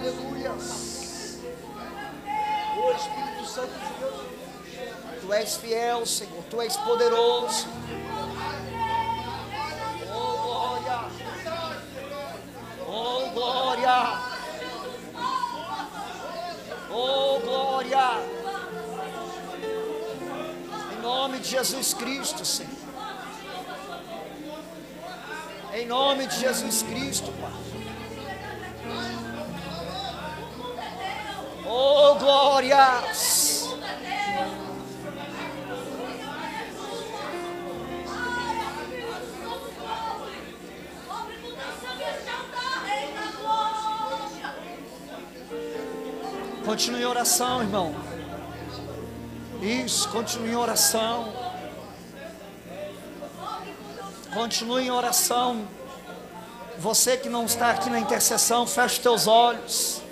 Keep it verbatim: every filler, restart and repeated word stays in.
Aleluia. Oh Espírito Santo de Deus, Tu és fiel, Senhor, Tu és poderoso. Oh glória, oh glória, oh glória. Em nome de Jesus Cristo, Senhor. Em nome de Jesus Cristo, Pai. Oh, glórias! Continue em oração, irmão. Isso, continue em oração. Continue em oração. Você que não está aqui na intercessão, feche os teus olhos.